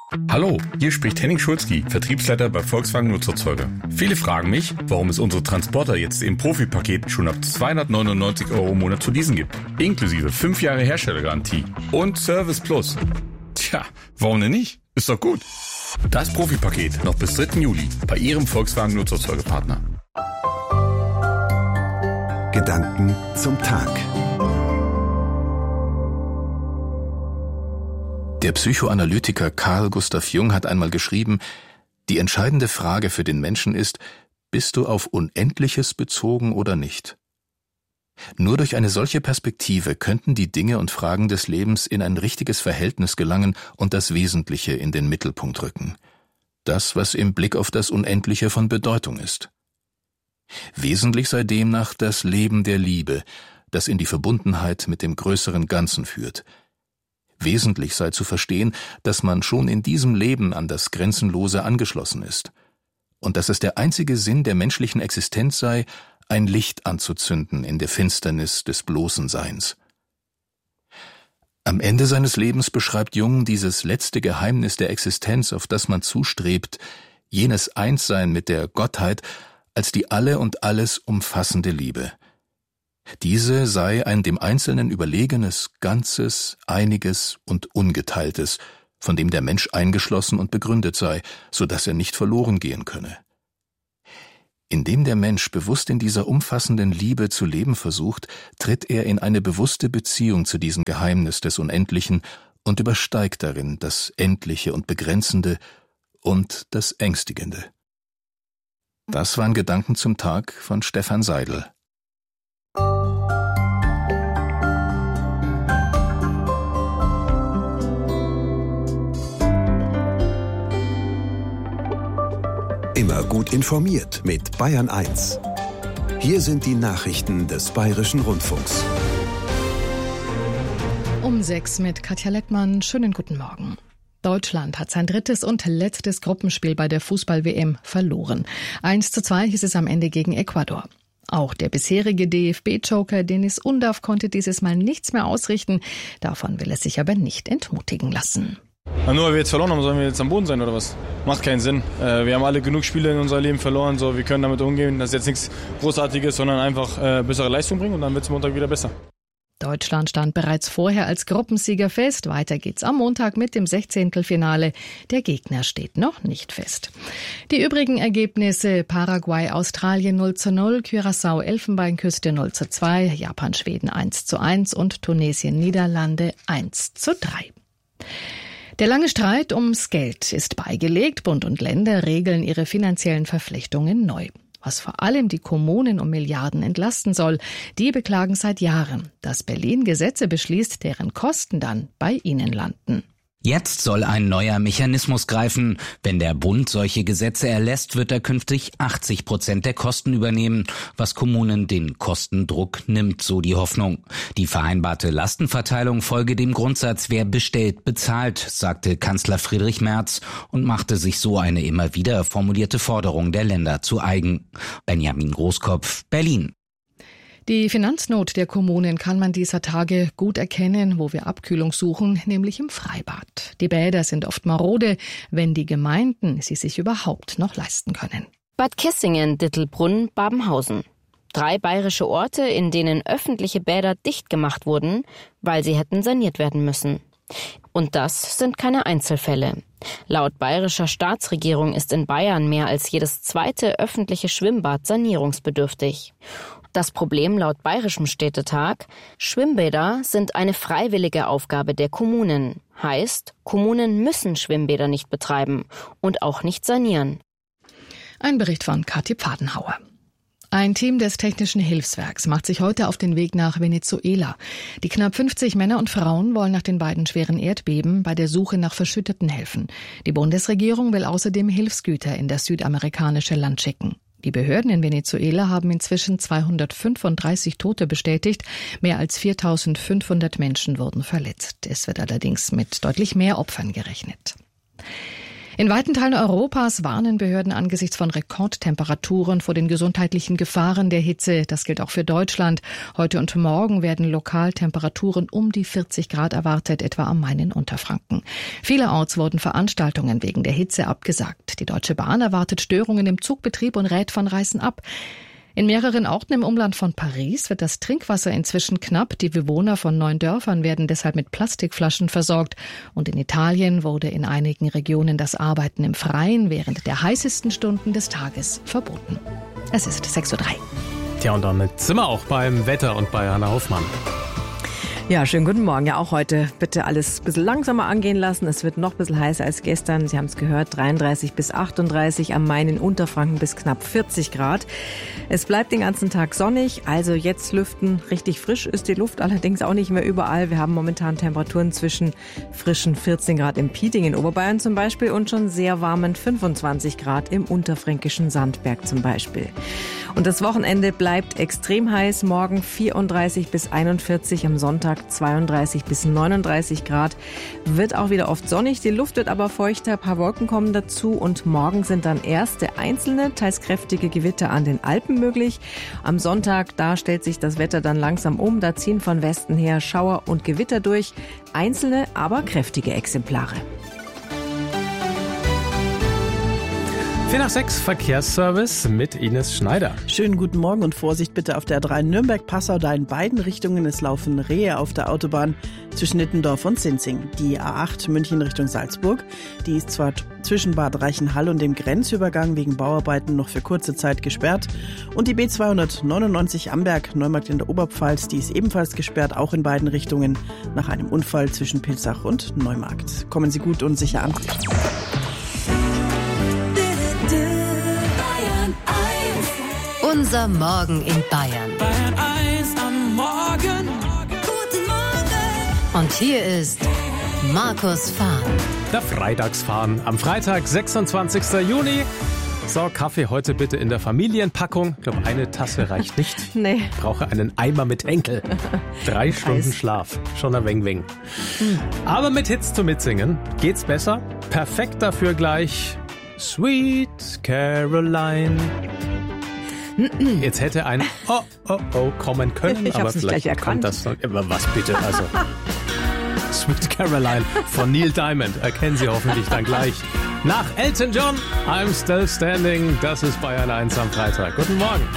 Hallo, hier spricht Henning Schulzki, Vertriebsleiter bei Volkswagen Nutzerzeuger. Viele fragen mich, warum es unsere Transporter jetzt im Profipaket schon ab 299 € im Monat zu leasen gibt. Inklusive 5 Jahre Herstellergarantie und Service Plus. Tja, warum denn nicht? Ist doch gut. Das Profipaket noch bis 3. Juli bei Ihrem Volkswagen Nutzerzeugerpartner. Gedanken zum Tag. Der Psychoanalytiker Carl Gustav Jung hat einmal geschrieben, die entscheidende Frage für den Menschen ist, bist du auf Unendliches bezogen oder nicht? Nur durch eine solche Perspektive könnten die Dinge und Fragen des Lebens in ein richtiges Verhältnis gelangen und das Wesentliche in den Mittelpunkt rücken. Das, was im Blick auf das Unendliche von Bedeutung ist. Wesentlich sei demnach das Leben der Liebe, das in die Verbundenheit mit dem größeren Ganzen führt. Wesentlich sei zu verstehen, dass man schon in diesem Leben an das Grenzenlose angeschlossen ist und dass es der einzige Sinn der menschlichen Existenz sei, ein Licht anzuzünden in der Finsternis des bloßen Seins. Am Ende seines Lebens beschreibt Jung dieses letzte Geheimnis der Existenz, auf das man zustrebt, jenes Einssein mit der Gottheit, als die alle und alles umfassende Liebe. Diese sei ein dem Einzelnen überlegenes, Ganzes, Einiges und Ungeteiltes, von dem der Mensch eingeschlossen und begründet sei, so dass er nicht verloren gehen könne. Indem der Mensch bewusst in dieser umfassenden Liebe zu leben versucht, tritt er in eine bewusste Beziehung zu diesem Geheimnis des Unendlichen und übersteigt darin das Endliche und Begrenzende und das Ängstigende. Das waren Gedanken zum Tag von Stefan Seidel. Immer gut informiert mit Bayern 1. Hier sind die Nachrichten des Bayerischen Rundfunks. Um 6 mit Katja Lettmann. Schönen guten Morgen. Deutschland hat sein drittes und letztes Gruppenspiel bei der Fußball-WM verloren. 1:2 hieß es am Ende gegen Ecuador. Auch der bisherige DFB-Joker Deniz Undav konnte dieses Mal nichts mehr ausrichten. Davon will er sich aber nicht entmutigen lassen. Nur weil wir jetzt verloren haben, sollen wir jetzt am Boden sein oder was? Macht keinen Sinn. Wir haben alle genug Spiele in unserem Leben verloren, so wir können damit umgehen. Das ist jetzt nichts Großartiges, sondern einfach bessere Leistung bringen und dann wird es Montag wieder besser. Deutschland stand bereits vorher als Gruppensieger fest. Weiter geht's am Montag mit dem 16. Der Gegner steht noch nicht fest. Die übrigen Ergebnisse: Paraguay, Australien 0:0, Curaçao, Elfenbeinküste 0:2, Japan, Schweden 1:1 und Tunesien, Niederlande 1:3. Der lange Streit ums Geld ist beigelegt. Bund und Länder regeln ihre finanziellen Verpflichtungen neu. Was vor allem die Kommunen um Milliarden entlasten soll, die beklagen seit Jahren, dass Berlin Gesetze beschließt, deren Kosten dann bei ihnen landen. Jetzt soll ein neuer Mechanismus greifen. Wenn der Bund solche Gesetze erlässt, wird er künftig 80% der Kosten übernehmen, was Kommunen den Kostendruck nimmt, so die Hoffnung. Die vereinbarte Lastenverteilung folge dem Grundsatz, wer bestellt, bezahlt, sagte Kanzler Friedrich Merz und machte sich so eine immer wieder formulierte Forderung der Länder zu eigen. Benjamin Großkopf, Berlin. Die Finanznot der Kommunen kann man dieser Tage gut erkennen, wo wir Abkühlung suchen, nämlich im Freibad. Die Bäder sind oft marode, wenn die Gemeinden sie sich überhaupt noch leisten können. Bad Kissingen, Dittelbrunn, Babenhausen. 3 bayerische Orte, in denen öffentliche Bäder dicht gemacht wurden, weil sie hätten saniert werden müssen. Und das sind keine Einzelfälle. Laut bayerischer Staatsregierung ist in Bayern mehr als jedes zweite öffentliche Schwimmbad sanierungsbedürftig. Das Problem laut Bayerischem Städtetag: Schwimmbäder sind eine freiwillige Aufgabe der Kommunen. Heißt, Kommunen müssen Schwimmbäder nicht betreiben und auch nicht sanieren. Ein Bericht von Kathi Pfadenhauer. Ein Team des Technischen Hilfswerks macht sich heute auf den Weg nach Venezuela. Die knapp 50 Männer und Frauen wollen nach den beiden schweren Erdbeben bei der Suche nach Verschütteten helfen. Die Bundesregierung will außerdem Hilfsgüter in das südamerikanische Land schicken. Die Behörden in Venezuela haben inzwischen 235 Tote bestätigt. Mehr als 4.500 Menschen wurden verletzt. Es wird allerdings mit deutlich mehr Opfern gerechnet. In weiten Teilen Europas warnen Behörden angesichts von Rekordtemperaturen vor den gesundheitlichen Gefahren der Hitze. Das gilt auch für Deutschland. Heute und morgen werden lokal Temperaturen um die 40 Grad erwartet, etwa am Main in Unterfranken. Vielerorts wurden Veranstaltungen wegen der Hitze abgesagt. Die Deutsche Bahn erwartet Störungen im Zugbetrieb und rät von Reisen ab. In mehreren Orten im Umland von Paris wird das Trinkwasser inzwischen knapp. Die Bewohner von 9 Dörfern werden deshalb mit Plastikflaschen versorgt. Und in Italien wurde in einigen Regionen das Arbeiten im Freien während der heißesten Stunden des Tages verboten. Es ist 6:03 Uhr. Tja, und damit sind wir auch beim Wetter und bei Hanna Hoffmann. Ja, schönen guten Morgen. Ja, auch heute bitte alles ein bisschen langsamer angehen lassen. Es wird noch ein bisschen heißer als gestern. Sie haben es gehört, 33 bis 38, am Main in Unterfranken bis knapp 40 Grad. Es bleibt den ganzen Tag sonnig, also jetzt lüften. Richtig frisch ist die Luft allerdings auch nicht mehr überall. Wir haben momentan Temperaturen zwischen frischen 14 Grad im Pieting in Oberbayern zum Beispiel und schon sehr warmen 25 Grad im unterfränkischen Sandberg zum Beispiel. Und das Wochenende bleibt extrem heiß. Morgen 34 bis 41, am Sonntag 32 bis 39 Grad. Wird auch wieder oft sonnig, die Luft wird aber feuchter, ein paar Wolken kommen dazu und morgen sind dann erste einzelne, teils kräftige Gewitter an den Alpen möglich. Am Sonntag, da stellt sich das Wetter dann langsam um, da ziehen von Westen her Schauer und Gewitter durch. Einzelne, aber kräftige Exemplare. 4:06 Verkehrsservice mit Ines Schneider. Schönen guten Morgen und Vorsicht bitte auf der A3 Nürnberg-Passau, da in beiden Richtungen. Es laufen Rehe auf der Autobahn zwischen Nittendorf und Sinzing. Die A8 München Richtung Salzburg, die ist zwar zwischen Bad Reichenhall und dem Grenzübergang wegen Bauarbeiten noch für kurze Zeit gesperrt. Und die B299 Amberg, Neumarkt in der Oberpfalz, die ist ebenfalls gesperrt, auch in beiden Richtungen, nach einem Unfall zwischen Pilzach und Neumarkt. Kommen Sie gut und sicher an. Unser Morgen in Bayern. Bayern 1 am Morgen. Guten Morgen. Und hier ist Markus Fahren. Der Freitagsfahren am Freitag, 26. Juni. So, Kaffee heute bitte in der Familienpackung. Ich glaube, eine Tasse reicht nicht. Nee. Ich brauche einen Eimer mit Henkel. 3 Stunden Schlaf. Schon ein Weng-Weng. Aber mit Hits zum Mitsingen geht's besser. Perfekt dafür gleich Sweet Caroline. Jetzt hätte ein Oh kommen können, ich aber vielleicht kommt das noch. Was bitte, also Sweet Caroline von Neil Diamond erkennen Sie hoffentlich dann gleich. Nach Elton John, I'm Still Standing, das ist Bayern 1 am Freitag. Guten Morgen.